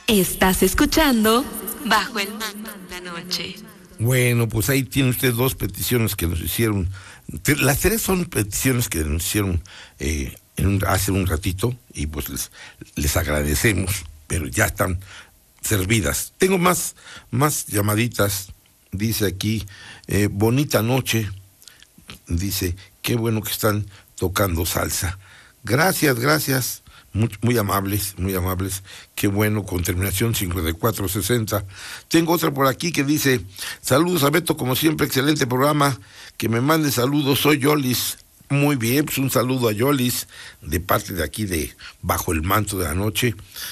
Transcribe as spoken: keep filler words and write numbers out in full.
Estás escuchando Bajo el Manto de la Noche. Bueno, pues ahí tiene usted dos peticiones que nos hicieron. Las tres son peticiones que nos hicieron eh, en un, hace un ratito y pues les, les agradecemos, pero ya están servidas. Tengo más, más llamaditas. Dice aquí, eh, bonita noche. Dice, qué bueno que están tocando salsa. Gracias, gracias. Muy, muy amables, muy amables. Qué bueno, con terminación cincuenta y cuatro sesenta. Tengo otra por aquí que dice, saludos a Beto, como siempre, excelente programa. Que me mande saludos, soy Yolis. Muy bien, pues un saludo a Yolis, de parte de aquí de Bajo el Manto de la Noche.